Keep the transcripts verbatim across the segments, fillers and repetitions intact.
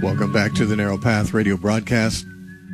Welcome back to the Narrow Path radio broadcast.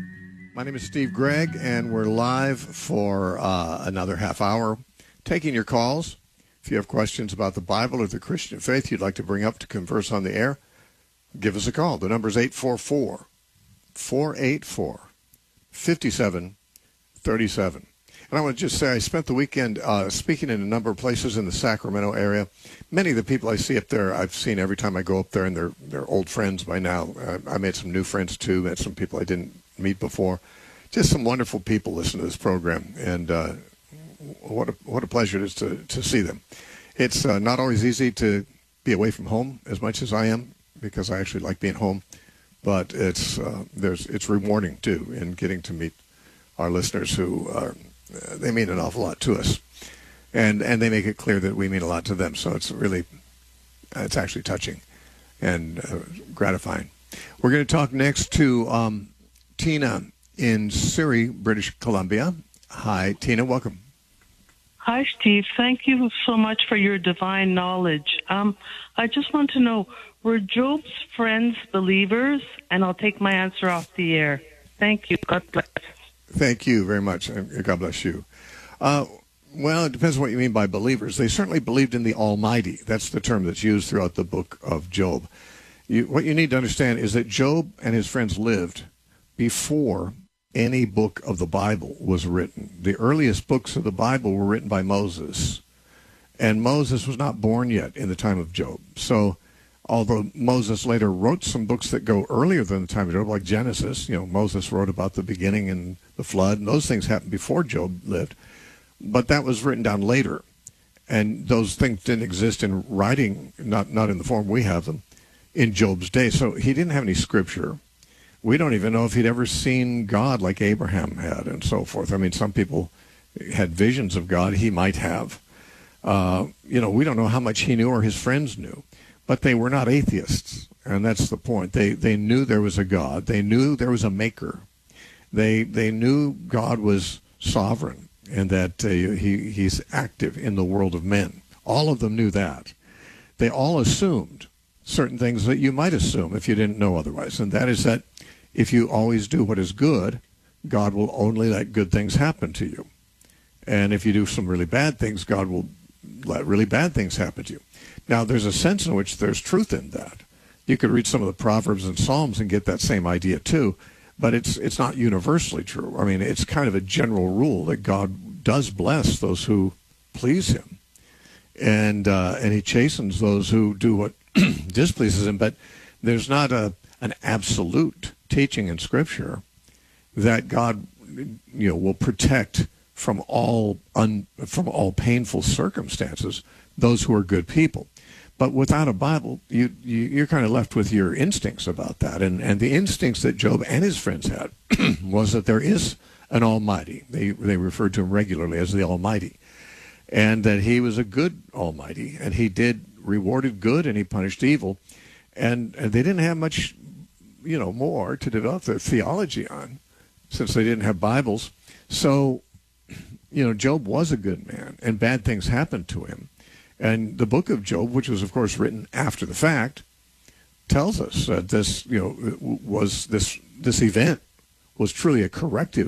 My name is Steve Gregg, and we're live for uh, another half hour, taking your calls. If you have questions about the Bible or the Christian faith you'd like to bring up to converse on the air, give us a call. The number is eight four four, four eight four, five seven three seven. And I want to just say I spent the weekend uh, speaking in a number of places in the Sacramento area. Many of the people I see up there, I've seen every time I go up there, and they're, they're old friends by now. Uh, I made some new friends, too. Met some people I didn't meet before. Just some wonderful people listen to this program, and uh, what a, what a pleasure it is to, to see them. It's uh, not always easy to be away from home as much as I am, because I actually like being home, but it's uh, there's it's rewarding, too, in getting to meet our listeners who are, uh, they mean an awful lot to us, and and they make it clear that we mean a lot to them, so it's really, it's actually touching and uh, gratifying. We're going to talk next to um, Tina in Surrey, British Columbia. Hi, Tina. Welcome. Hi, Steve. Thank you so much for your divine knowledge. Um, I just want to know, were Job's friends believers? And I'll take my answer off the air. Thank you. God bless. Thank you very much. God bless you. Uh, well, it depends on what you mean by believers. They certainly believed in the Almighty. That's the term that's used throughout the book of Job. You, what you need to understand is that Job and his friends lived before any book of the Bible was written. The earliest books of the Bible were written by Moses, and Moses was not born yet in the time of Job. So although Moses later wrote some books that go earlier than the time of Job, like Genesis, you know, Moses wrote about the beginning and the flood, and those things happened before Job lived, but that was written down later, and those things didn't exist in writing, not not in the form we have them, in Job's day. So he didn't have any scripture. We don't even know if he'd ever seen God like Abraham had, and so forth. I mean, some people had visions of God. He might have. Uh, you know, we don't know how much he knew or his friends knew. But they were not atheists, and that's the point. They they knew there was a God. They knew there was a maker. They they knew God was sovereign and that uh, he he's active in the world of men. All of them knew that. They all assumed certain things that you might assume if you didn't know otherwise, and that is that if you always do what is good, God will only let good things happen to you. And if you do some really bad things, God will let really bad things happen to you. Now, there's a sense in which there's truth in that. You could read some of the Proverbs and Psalms and get that same idea too, but it's it's not universally true. I mean, it's kind of a general rule that God does bless those who please him, and uh, and he chastens those who do what displeases him. But there's not a an absolute teaching in Scripture that God, you know, will protect from all un, from all painful circumstances those who are good people. But without a Bible, you, you, you're kind of left with your instincts about that. And, and the instincts that Job and his friends had was that there is an Almighty. They, they referred to him regularly as the Almighty. And that he was a good Almighty, and he did rewarded good and he punished evil. And, and they didn't have much, you know, more to develop their theology on, since they didn't have Bibles. So, you know, Job was a good man, and bad things happened to him. And the book of Job, which was, of course, written after the fact, tells us that this, you know, was this this event was truly a corrective